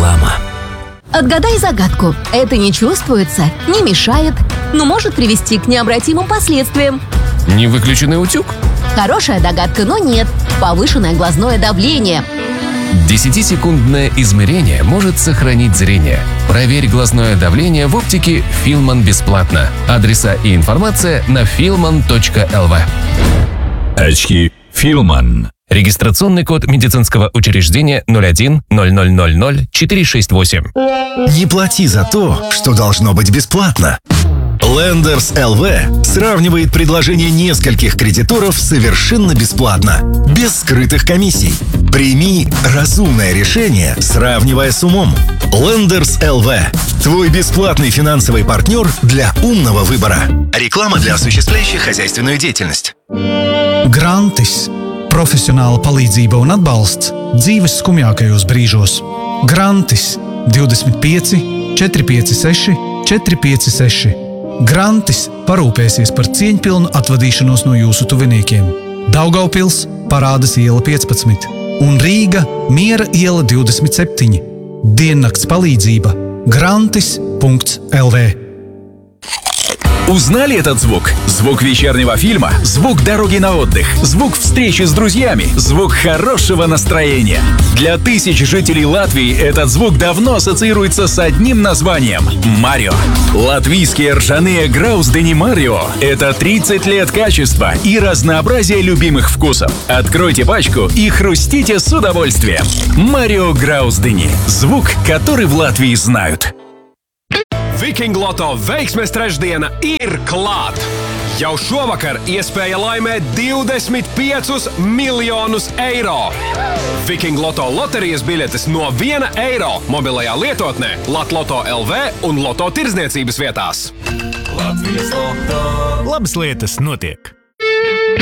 Реклама. Отгадай загадку. Это не чувствуется, не мешает, но может привести к необратимым последствиям. Невыключенный утюг? Хорошая догадка, но нет. Повышенное глазное давление. 10-секундное измерение может сохранить зрение. Проверь глазное давление в оптике Филман бесплатно. Адреса и информация на filman.lv. Очки Филман. Регистрационный код медицинского учреждения 01 0000 468. Не плати за то, что должно быть бесплатно. Lenders LV сравнивает предложения нескольких кредиторов совершенно бесплатно, без скрытых комиссий. Прими разумное решение, сравнивая с умом. Lenders LV – твой бесплатный финансовый партнер для умного выбора. Реклама для осуществляющих хозяйственную деятельность. Grantis – profesionāla palīdzība un atbalsts dzīves skumjākajos brīžos. Grantis 25 456 456. Grantis parūpēsies par cieņpilnu atvadīšanos no jūsu tuviniekiem. Daugavpils Parādas iela 15 un Rīga Miera iela 27. Diennakts palīdzība grantis.lv. Узнали этот звук? Звук вечернего фильма, звук дороги на отдых, звук встречи с друзьями, звук хорошего настроения. Для тысяч жителей Латвии этот звук давно ассоциируется с одним названием – Марио. Латвийские ржаные Граусдени Марио – это 30 лет качества и разнообразия любимых вкусов. Откройте пачку и хрустите с удовольствием. Марио Граусдени – звук, который в Латвии знают. Viking Loto veiksmes trešdiena ir klāt! Jau šovakar iespēja laimēt 25 miljonus eiro! Viking Loto loterijas biļetes no 1 eiro mobilajā lietotnē Latloto LV un Loto tirdzniecības vietās. Labas lietas notiek!